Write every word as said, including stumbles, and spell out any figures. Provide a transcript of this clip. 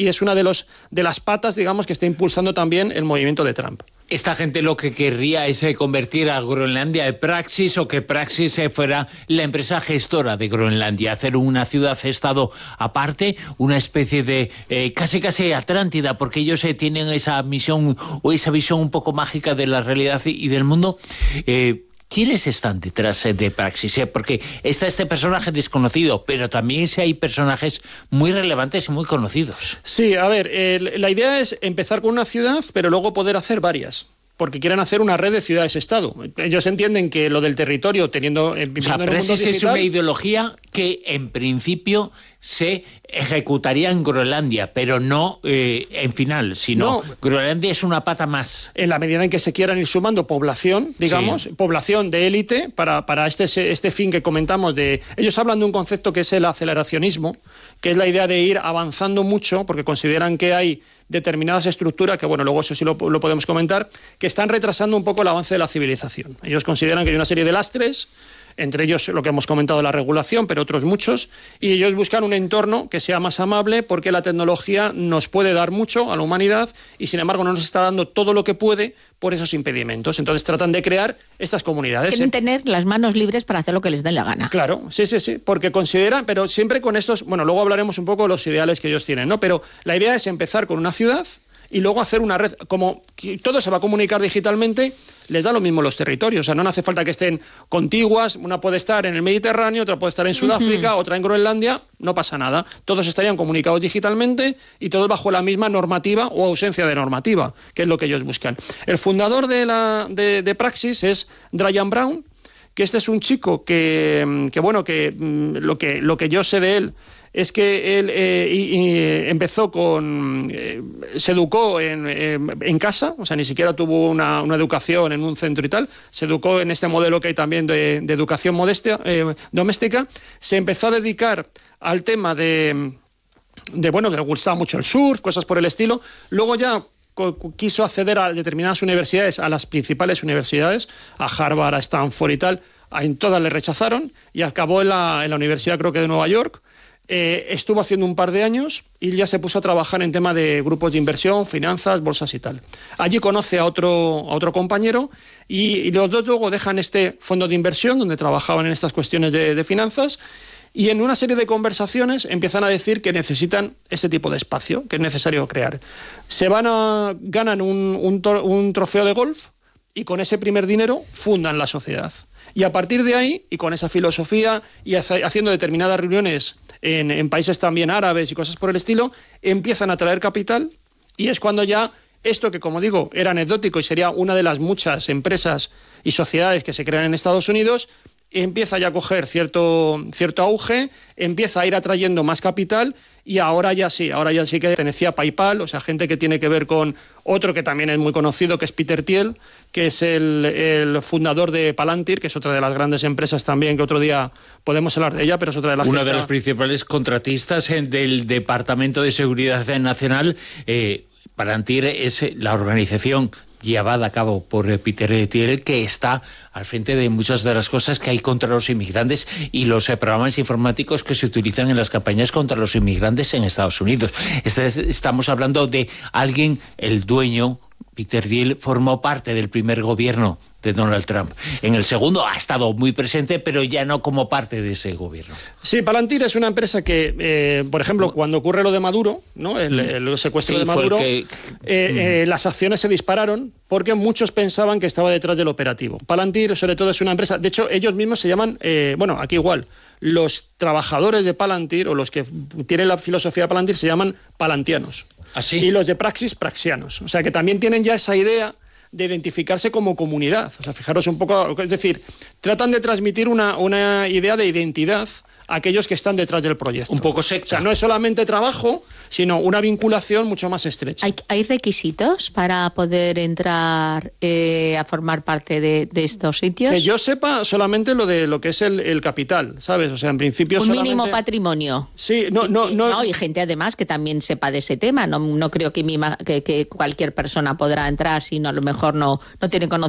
y es una de, los, de las patas, digamos, que está impulsando también el movimiento de Trump. Esta gente lo que querría es convertir a Groenlandia en Praxis, o que Praxis fuera la empresa gestora de Groenlandia, hacer una ciudad-estado aparte, una especie de eh, casi casi Atlántida, porque ellos eh, tienen esa misión o esa visión un poco mágica de la realidad y del mundo. Eh, ¿Quiénes están detrás de Praxis? Porque está este personaje desconocido, pero también sí hay personajes muy relevantes y muy conocidos. Sí, a ver, eh, la idea es empezar con una ciudad, pero luego poder hacer varias. Porque quieren hacer una red de ciudades-estado. Ellos entienden que lo del territorio, teniendo... Eh, o sea, Praxis es una ideología que, en principio, se ejecutaría en Groenlandia, pero no eh, en final, sino no, Groenlandia es una pata más. En la medida en que se quieran ir sumando población, digamos, sí. población de élite, para, para este, este fin que comentamos de... Ellos hablan de un concepto que es el aceleracionismo, que es la idea de ir avanzando mucho, porque consideran que hay determinadas estructuras, que bueno, luego eso sí lo, lo podemos comentar, que están retrasando un poco el avance de la civilización. Ellos consideran que hay una serie de lastres, entre ellos lo que hemos comentado, la regulación, pero otros muchos, y ellos buscan un entorno que sea más amable, porque la tecnología nos puede dar mucho a la humanidad y sin embargo no nos está dando todo lo que puede por esos impedimentos. Entonces tratan de crear estas comunidades. Quieren tener las manos libres para hacer lo que les dé la gana. Claro, sí, sí, sí, porque consideran, pero siempre con estos, bueno, luego hablaremos un poco de los ideales que ellos tienen, ¿no? Pero la idea es empezar con una ciudad y luego hacer una red, como todo se va a comunicar digitalmente, les da lo mismo los territorios, o sea, no hace falta que estén contiguas, una puede estar en el Mediterráneo, otra puede estar en Sudáfrica, uh-huh. otra en Groenlandia, no pasa nada, todos estarían comunicados digitalmente y todos bajo la misma normativa o ausencia de normativa, que es lo que ellos buscan. El fundador de, la, de, de Praxis es Dryan Brown, que este es un chico que, que bueno, que lo, que lo que yo sé de él es que él eh, y, y empezó con... Eh, se educó en, eh, en casa, o sea, ni siquiera tuvo una, una educación en un centro y tal, se educó en este modelo que hay también de, de educación modestia, eh, doméstica, se empezó a dedicar al tema de, de, bueno, que le gustaba mucho el surf, cosas por el estilo, luego ya quiso acceder a determinadas universidades, a las principales universidades, a Harvard, a Stanford y tal, en todas le rechazaron y acabó en la, en la Universidad, creo que de Nueva York. Eh, estuvo haciendo un par de años y ya se puso a trabajar en tema de grupos de inversión, finanzas, bolsas y tal. Allí conoce a otro, a otro compañero y, y los dos luego dejan este fondo de inversión donde trabajaban en estas cuestiones de, de finanzas y en una serie de conversaciones empiezan a decir que necesitan ese tipo de espacio, que es necesario crear. Se van a, ganan un, un, un trofeo de golf y con ese primer dinero fundan la sociedad. Y a partir de ahí, y con esa filosofía y haciendo determinadas reuniones en, en países también árabes y cosas por el estilo, empiezan a traer capital y es cuando ya esto que, como digo, era anecdótico y sería una de las muchas empresas y sociedades que se crean en Estados Unidos, empieza ya a coger cierto, cierto auge, empieza a ir atrayendo más capital y ahora ya sí, ahora ya sí que pertenecía a PayPal, o sea, gente que tiene que ver con otro que también es muy conocido, que es Peter Thiel, que es el, el fundador de Palantir, que es otra de las grandes empresas también, que otro día podemos hablar de ella, pero es otra de las... Uno que de está... los principales contratistas del Departamento de Seguridad Nacional. eh, Palantir es la organización llevada a cabo por Peter Thiel, que está al frente de muchas de las cosas que hay contra los inmigrantes y los eh, programas informáticos que se utilizan en las campañas contra los inmigrantes en Estados Unidos. Este es, estamos hablando de alguien, el dueño, Peter Thiel, formó parte del primer gobierno de Donald Trump. En el segundo ha estado muy presente, pero ya no como parte de ese gobierno. Sí, Palantir es una empresa que, eh, por ejemplo, cuando ocurre lo de Maduro, ¿no? el, el secuestro sí, de Maduro, que... eh, eh, las acciones se dispararon porque muchos pensaban que estaba detrás del operativo. Palantir, sobre todo, es una empresa... De hecho, ellos mismos se llaman... Eh, bueno, aquí igual. Los trabajadores de Palantir, o los que tienen la filosofía de Palantir, se llaman palantianos. ¿Ah, sí? Y los de Praxis, praxianos. O sea, que también tienen ya esa idea de identificarse como comunidad. O sea, fijaros un poco, es decir, tratan de transmitir una, una idea de identidad a aquellos que están detrás del proyecto. Un poco secta. O sea, no es solamente trabajo, sino una vinculación mucho más estrecha. ¿Hay, hay requisitos para poder entrar eh, a formar parte de, de estos sitios? Que yo sepa solamente lo de lo que es el, el capital, ¿sabes? O sea, en principio un solamente... mínimo patrimonio. Sí, no, no, y, no... no, y gente además que también sepa de ese tema. No, no creo que, mi, que, que cualquier persona podrá entrar si no, a lo mejor no, no tiene conocimiento